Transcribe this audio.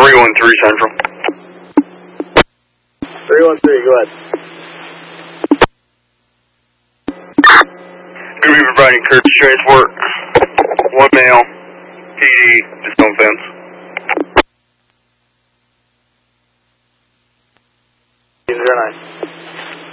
313 Central. 313, go ahead. Going to be providing courtesy transport. One male, PD, just no offense.